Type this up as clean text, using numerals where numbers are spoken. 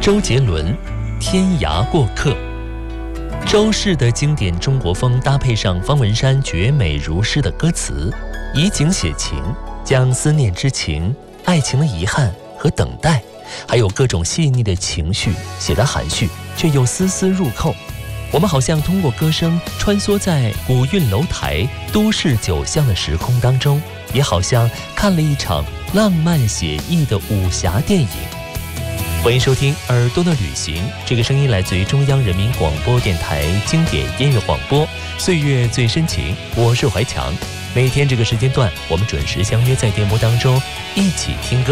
周杰伦《天涯过客》。周氏的经典中国风搭配上方文山绝美如诗的歌词，以景写情，将思念之情、爱情的遗憾和等待，还有各种细腻的情绪写得含蓄，却又丝丝入扣。我们好像通过歌声穿梭在古韵楼台、都市酒巷的时空当中，也好像看了一场浪漫写意的武侠电影。欢迎收听《耳朵的旅行》，这个声音来自于中央人民广播电台经典音乐广播，岁月最深情，我是怀强。每天这个时间段，我们准时相约在电波当中，一起听歌。